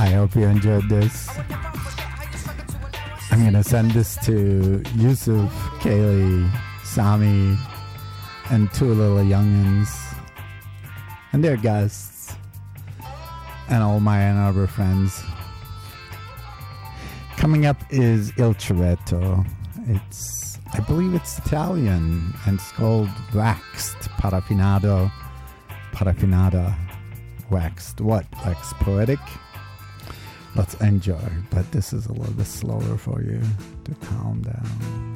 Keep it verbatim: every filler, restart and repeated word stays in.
I hope you enjoyed this. I'm going to send this to Yusuf, Kaylee, Sami, and two little youngins, and their guests, and all my Ann Arbor friends. Coming up is Il Civetto. It's, I believe it's Italian, and it's called Waxed Paraffinato. Paraffinata. Waxed. What? Wax poetic? Let's enjoy. But this is a little bit slower for you to calm down.